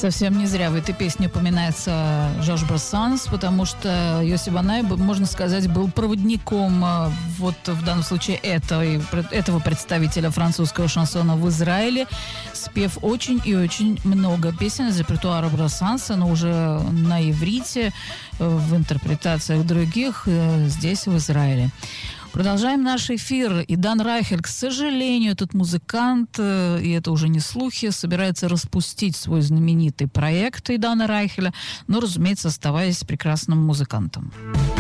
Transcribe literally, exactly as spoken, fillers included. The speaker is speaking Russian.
Совсем не зря в этой песне упоминается Жорж Брассанс, потому что Йоси Банай, можно сказать, был проводником вот в данном случае этого, этого представителя французского шансона в Израиле, спев очень и очень много песен из репертуара Брассанса, но уже на иврите, в интерпретациях других здесь, в Израиле. Продолжаем наш эфир. И Дан Райхель, к сожалению, этот музыкант, и это уже не слухи, собирается распустить свой знаменитый проект Идана Райхеля, но, разумеется, оставаясь прекрасным музыкантом.